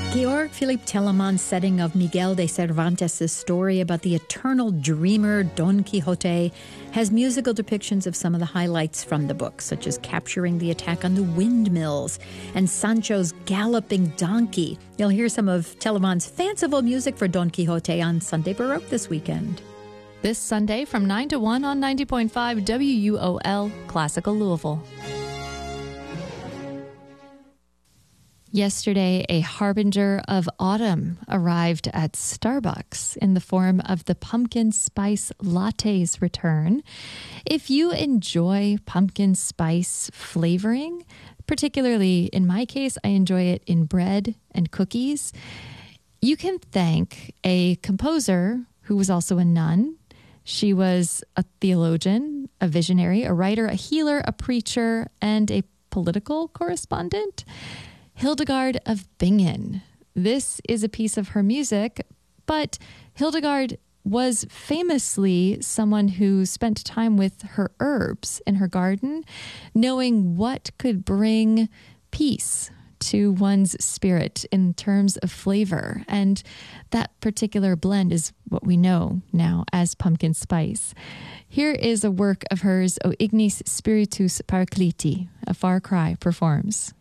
Georg Philipp Telemann's setting of Miguel de Cervantes' story about the eternal dreamer Don Quixote has musical depictions of some of the highlights from the book, such as capturing the attack on the windmills and Sancho's galloping donkey. You'll hear some of Telemann's fanciful music for Don Quixote on Sunday Baroque this weekend. This Sunday from 9 to 1 on 90.5 WUOL Classical Louisville. Yesterday, a harbinger of autumn arrived at Starbucks in the form of the pumpkin spice latte's return. If you enjoy pumpkin spice flavoring, particularly in my case, I enjoy it in bread and cookies, you can thank a composer who was also a nun. She was a theologian, a visionary, a writer, a healer, a preacher, and a political correspondent. Hildegard of Bingen. This is a piece of her music, but Hildegard was famously someone who spent time with her herbs in her garden, knowing what could bring peace to one's spirit in terms of flavor. And that particular blend is what we know now as pumpkin spice. Here is a work of hers, O Ignis Spiritus Paracliti, a Far Cry performs.